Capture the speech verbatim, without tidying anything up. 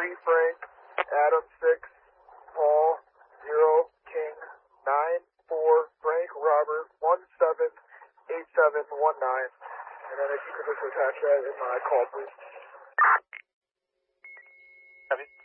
three Frank, Adam six, Paul zero, King nine four, Frank Robert one seven eight seven one nine. And then if you could just attach that in my call, please. Copy.